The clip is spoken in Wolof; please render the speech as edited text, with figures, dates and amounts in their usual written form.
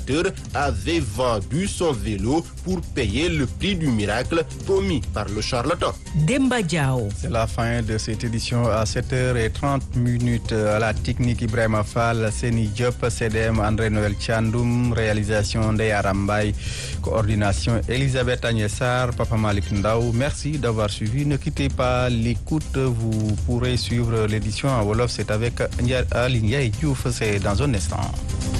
l'arnaqueur avait vendu son vélo pour payer le prix du miracle promis par le charlatan. Demba Diao. C'est la fin de cette édition à 7h30 à la technique Ibrahima Fall, Seni Diop, CDM André Noël Tchandoum, réalisation Ndeya Rambaye, coordination Elisabeth Agnessar, Papa Malik Ndaou. Merci d'avoir suivi. Ne quittez pas l'écoute, vous pourrez suivre l'édition en Wolof, c'est avec Ali Ndiaye Diouf, c'est dans un instant.